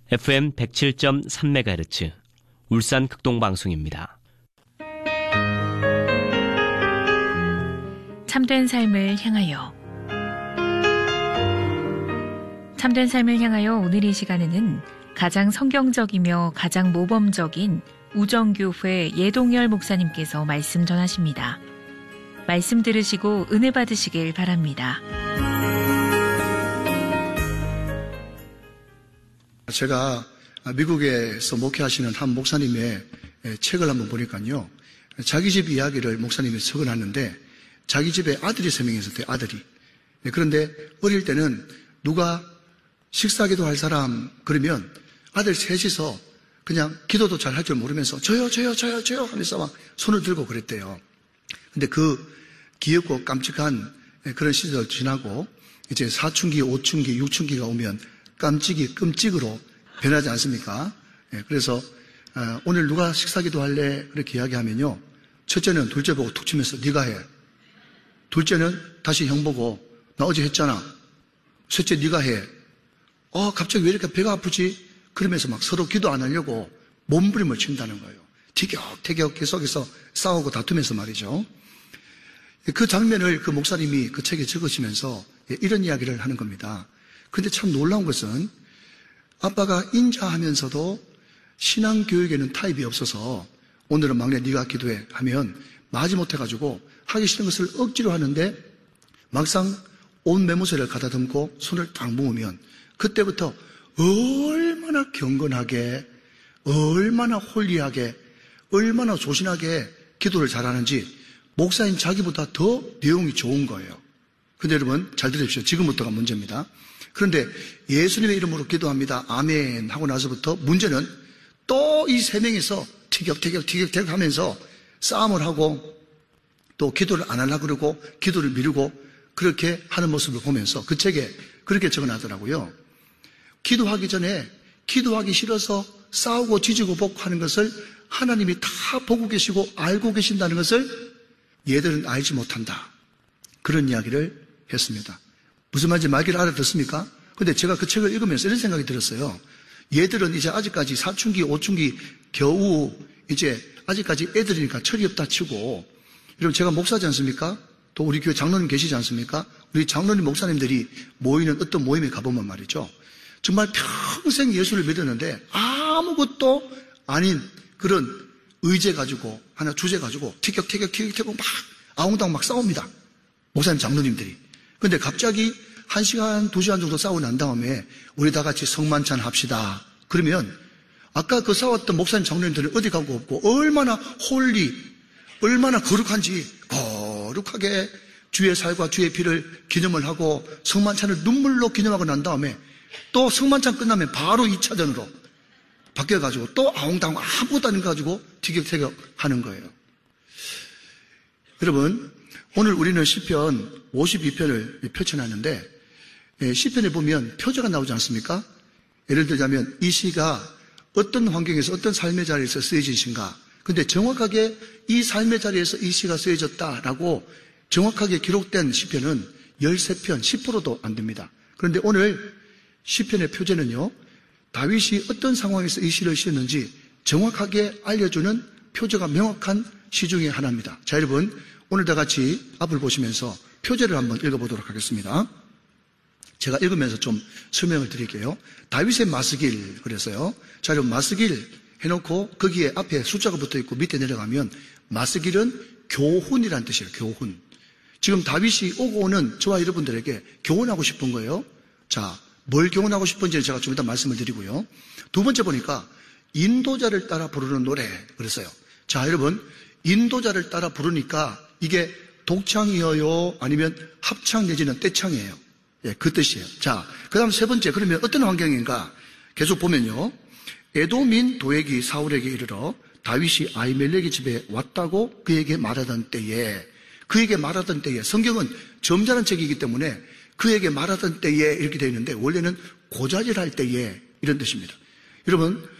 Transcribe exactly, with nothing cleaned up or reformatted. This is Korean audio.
에프엠 백칠 점 삼 메가헤르츠 울산 극동방송입니다. 참된 삶을 향하여 참된 삶을 향하여 오늘 이 시간에는 가장 성경적이며 가장 모범적인 우정교회 예동열 목사님께서 말씀 전하십니다. 말씀 들으시고 은혜 받으시길 바랍니다. 제가 미국에서 목회하시는 한 목사님의 책을 한번 보니까요, 자기 집 이야기를 목사님이 적어놨는데 자기 집에 아들이 세 명이 있었대요. 아들이. 그런데 어릴 때는 누가 식사기도 할 사람 그러면 아들 셋이서 그냥 기도도 잘 할 줄 모르면서 저요 저요 저요 저요 하면서 막 손을 들고 그랬대요. 근데 그 귀엽고 깜찍한 그런 시절 지나고 이제 사춘기, 오춘기, 육춘기가 오면 깜찍이 끔찍으로 변하지 않습니까? 그래서 오늘 누가 식사기도 할래? 그렇게 이야기하면요, 첫째는 둘째 보고 툭 치면서 네가 해. 둘째는 다시 형 보고 나 어제 했잖아. 셋째 네가 해. 어 갑자기 왜 이렇게 배가 아프지? 그러면서 막 서로 기도 안 하려고 몸부림을 친다는 거예요. 티격태격 계속해서 싸우고 다투면서 말이죠. 그 장면을 그 목사님이 그 책에 적으시면서 이런 이야기를 하는 겁니다. 근데 참 놀라운 것은 아빠가 인자하면서도 신앙교육에는 타입이 없어서 오늘은 막내 네가 기도해 하면 마지못해가지고 하기 싫은 것을 억지로 하는데 막상 온 매무새를 가다듬고 손을 딱 모으면 그때부터 얼마나 경건하게, 얼마나 홀리하게, 얼마나 조신하게 기도를 잘하는지 목사인 자기보다 더 내용이 좋은 거예요. 근데 여러분 잘 들으십시오. 지금부터가 문제입니다. 그런데 예수님의 이름으로 기도합니다. 아멘 하고 나서부터 문제는 또 이 세 명이서 티격태격 티격태격 하면서 싸움을 하고 또 기도를 안 하려고 그러고 기도를 미루고 그렇게 하는 모습을 보면서 그 책에 그렇게 적어놨더라고요. 기도하기 전에 기도하기 싫어서 싸우고 지지고 볶고 하는 것을 하나님이 다 보고 계시고 알고 계신다는 것을 얘들은 알지 못한다. 그런 이야기를 했습니다. 무슨 말인지 말귀를 알아듣습니까? 근데 제가 그 책을 읽으면서 이런 생각이 들었어요. 얘들은 이제 아직까지 사춘기, 오춘기 겨우 이제 아직까지 애들이니까 철이 없다 치고, 여러분 제가 목사지 않습니까? 또 우리 교회 장로님 계시지 않습니까? 우리 장로님 목사님들이 모이는 어떤 모임에 가보면 말이죠, 정말 평생 예수를 믿었는데 아무것도 아닌 그런 의제 가지고 하나 주제 가지고 티격태격 티격태격 막 아웅다웅 막 싸웁니다. 목사님 장로님들이. 근데 갑자기 한 시간, 두 시간 정도 싸우고 난 다음에 우리 다 같이 성만찬 합시다. 그러면 아까 그 싸웠던 목사님 장로님들은 어디 가고 없고 얼마나 홀리, 얼마나 거룩한지 거룩하게 주의 살과 주의 피를 기념을 하고 성만찬을 눈물로 기념하고 난 다음에 또 성만찬 끝나면 바로 이 차전으로 바뀌어가지고 또 아웅다웅 아무것도 아닌 거 가지고 티격태격 하는 거예요. 여러분, 오늘 우리는 시편 오십이 편을 펼쳐놨는데 시편에 보면 표제가 나오지 않습니까? 예를 들자면 이 시가 어떤 환경에서 어떤 삶의 자리에서 쓰여진 시인가, 근데 정확하게 이 삶의 자리에서 이 시가 쓰여졌다라고 정확하게 기록된 시편은 십삼 편, 십 퍼센트도 안 됩니다. 그런데 오늘 시편의 표제는요, 다윗이 어떤 상황에서 이 시를 쓰였는지 정확하게 알려주는 표제가 명확한 시 중에 하나입니다. 자, 여러분 오늘 다 같이 앞을 보시면서 표제를 한번 읽어보도록 하겠습니다. 제가 읽으면서 좀 설명을 드릴게요. 다윗의 마스길 그래서요. 자, 여러분 마스길 해놓고 거기에 앞에 숫자가 붙어있고 밑에 내려가면 마스길은 교훈이라는 뜻이에요. 교훈. 지금 다윗이 오고 오는 저와 여러분들에게 교훈하고 싶은 거예요. 자, 뭘 교훈하고 싶은지는 제가 좀 이따 말씀을 드리고요. 두 번째 보니까 인도자를 따라 부르는 노래 그랬어요. 자, 여러분 인도자를 따라 부르니까 이게 독창이어요? 아니면 합창 내지는 떼창이에요? 예, 그 뜻이에요. 자, 그 다음 세 번째, 그러면 어떤 환경인가? 계속 보면요. 에돔인 도액이 사울에게 이르러 다윗이 아히멜렉의 집에 왔다고 그에게 말하던 때에, 그에게 말하던 때에, 성경은 점잖은 책이기 때문에 그에게 말하던 때에 이렇게 되어 있는데 원래는 고자질할 때에 이런 뜻입니다. 여러분,